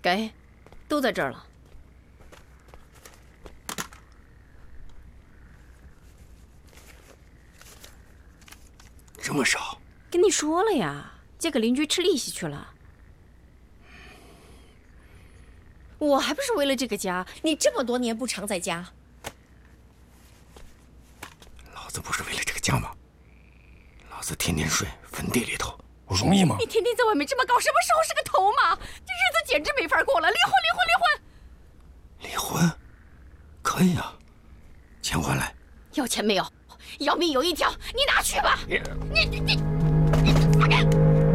给，都在这儿了。 这么少？ 跟你说了呀，借给邻居吃利息去了。我还不是为了这个家？ 你这么多年不常在家， 老子不是为了这个家吗？老子天天睡坟地里头，我容易吗？ 你天天在外面这么搞，什么时候是个头嘛？这日子简直没法过了！离婚，离婚，离婚！ 离婚？可以啊，钱还来。 要钱没有？要命有一条，你拿去吧。你放开！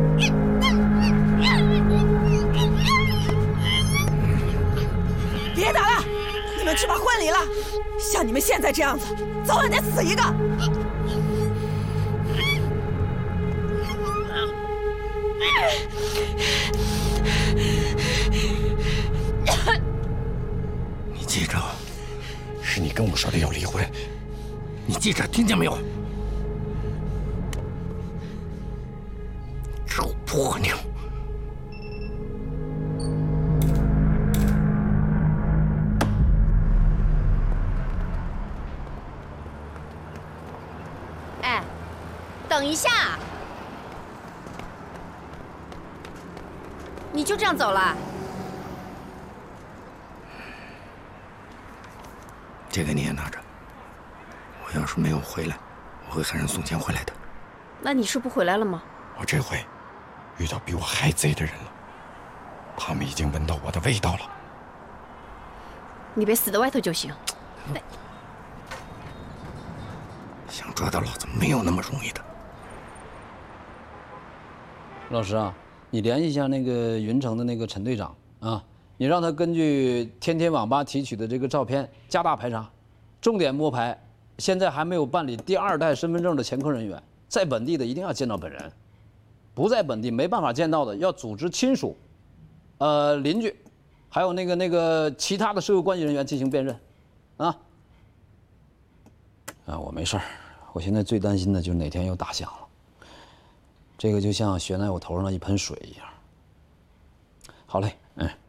别打了，你们去把婚离了。像你们现在这样子，早晚得死一个。 你记着，是你跟我说的要离婚，你记着，听见没有？臭婆娘！ 哎，等一下，你就这样走了？ 这个你也拿着。我要是没有回来，我会喊人送钱回来的。 那你是不回来了吗？ 我这回遇到比我还贼的人了，他们已经闻到我的味道了。 你别死在外头就行。 想抓到老子没有那么容易的。 老师啊，你联系一下那个云城的那个陈队长啊，你让他根据天天网吧提取的这个照片加大排查，重点摸排现在还没有办理第2代身份证的前科人员，在本地的一定要见到本人，不在本地没办法见到的，要组织亲属、邻居，还有那个其他的社会关系人员进行辨认，啊。我没事儿，我现在最担心的就是哪天又打响了，这个就像悬在我头上的一盆水一样。好嘞，嗯。